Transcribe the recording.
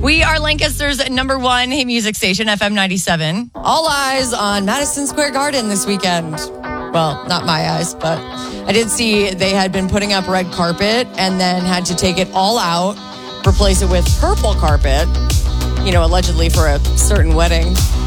We are Lancaster's number one hit music station, FM 97. All eyes on Madison Square Garden this weekend. Well, not my eyes, but I did see they had been putting up red carpet and then had to take it all out, replace it with purple carpet, allegedly for a certain wedding.